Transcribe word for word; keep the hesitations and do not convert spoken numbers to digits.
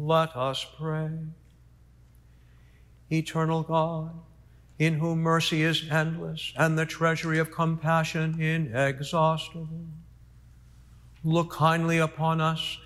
Let us pray. Eternal God, in whom mercy is endless and the treasury of compassion inexhaustible, look kindly upon us